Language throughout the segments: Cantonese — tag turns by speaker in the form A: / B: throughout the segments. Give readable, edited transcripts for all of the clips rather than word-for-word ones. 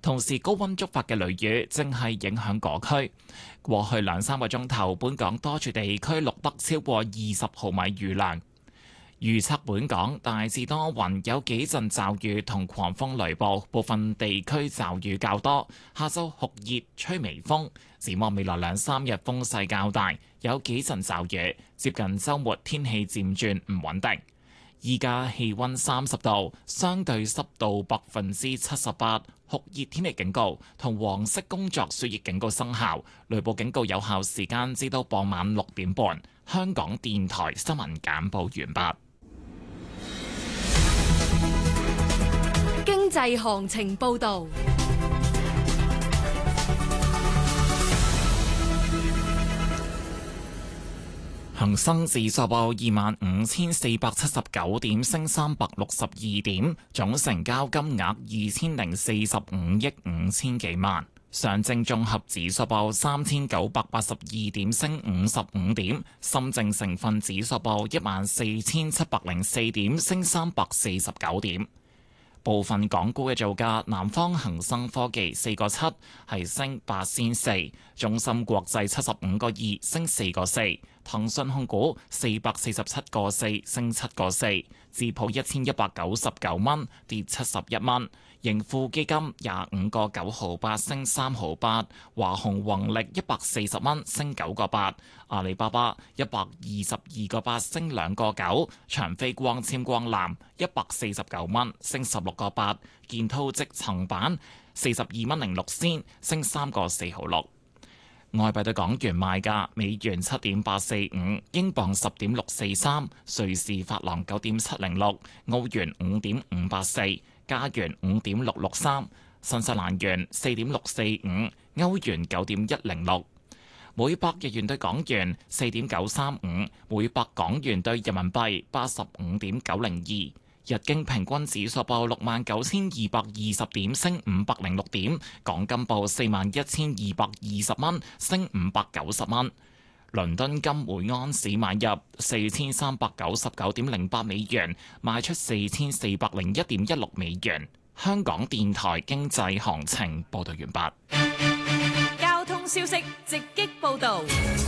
A: 同時高溫觸發嘅雷雨正係影響嗰區。過去2-3個鐘頭，本港多處地區錄得超過20毫米雨量。預測本港大致多雲，有幾陣驟雨同狂風雷暴，部分地區驟雨較多。下晝酷熱，吹微風。展望未來2-3日風勢較大，有幾陣驟雨。接近週末天氣漸轉唔穩定。依家氣溫30度，相對濕度78%，酷熱天氣警告同黃色工作暑熱警告生效，雷暴警告有效時間至到傍晚6點半。香港電台新聞簡報完畢。
B: 經濟行情報導。
A: 恒生指數報25,479點，升362點，總成交金額2,045億5千幾萬。上證綜合指數報3,982點，升55點。深證成分指數報14,704點，升349點。部分港股嘅造價，南方恒生科技4個7係升8仙4，中芯國際75個2升4個4，騰訊控股447個4升7個4，智普1199蚊跌71蚊，盈富基金25個9毫8升3毫8，華虹宏力140蚊升9個8，阿里巴巴122個8升2個9，長飛光纖光纜149蚊升16個8，建滔積層板42蚊06仙升3個4毫6。外幣對港元賣價：美元7.845，英鎊10.643，瑞士法郎9.706，澳元5.584，加元5.663，新西蘭元4.645，歐元9.106。每百日元對港元4.935，每百港元對人民幣85.902。日經平均指數報69,220點，升506點。港金報41,220蚊，升590蚊。倫敦金每盎司買入4,399.08美元，賣出4,401.16美元。香港電台經濟行情報道完畢。
B: 交通消息直擊報導。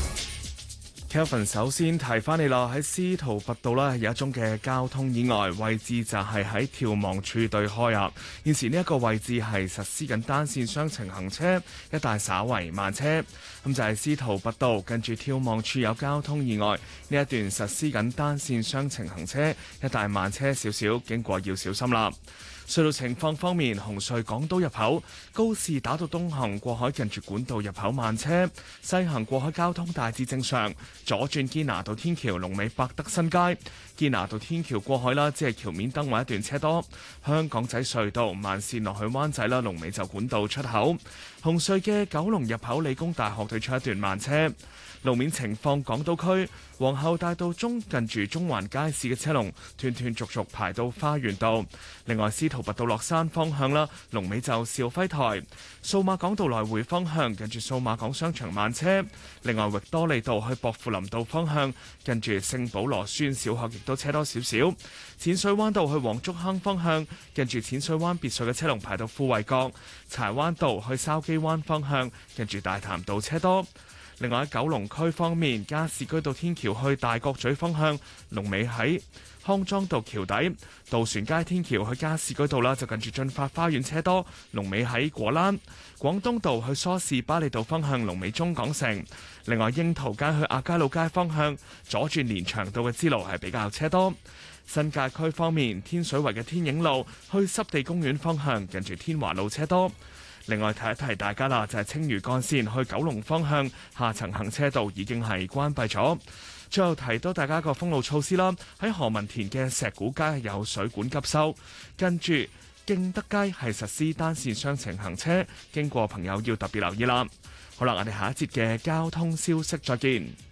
C: Kelvin 首先提翻你啦，喺司徒拔道啦有一宗嘅交通意外，位置就係喺眺望處對開啊。現時呢一個位置係實施緊單線雙程行車，一帶稍為慢車。咁就係司徒拔道近住眺望處有交通意外，呢一段實施緊單線雙程行車，一帶慢車少少，經過要小心啦。隧道情況方面，紅隧港島入口高士打道東行過海近住管道入口慢車，西行過海交通大致正常。左轉堅拿道天橋龍尾百德新街，堅拿道天橋過海啦，只係橋面燈位一段車多。香港仔隧道慢線落去灣仔啦，龍尾就管道出口。紅隧嘅九龍入口理工大學對出一段慢車。路面情況，港島區皇后大道中近住中環街市嘅車龍斷斷續續排到花園道。另外，司徒拔道落山方向啦，龍尾就肇輝台。數碼港道來回方向近住數碼港商場慢車。另外，域多利道去薄扶林道方向近住聖保羅書院小學亦都車多少少。淺水灣道去黃竹坑方向近住淺水灣別墅嘅車龍排到富衛閣。柴灣道去筲箕灣方向近住大潭道車多。另外喺九龍區方面，加士居道天橋去大角咀方向，龍尾喺康莊道橋底；渡船街天橋去加士居道啦，就近住進發花園車多，龍尾喺果欄；廣東道去梳士巴利道方向，龍尾中港城。另外，櫻桃街去亞皆老街方向，左轉連翔道嘅支路係比較車多。新界區方面，天水圍嘅天影路去濕地公園方向，近住天華路車多。另外提一提大家啦，就係青嶼幹線去九龍方向下層行車道已經係關閉咗。最後提到大家一個封路措施啦，喺何文田嘅石鼓街有水管急修，跟住敬德街係實施單線雙程行車，經過朋友要特別留意啦。好啦，我哋下一節嘅交通消息再見。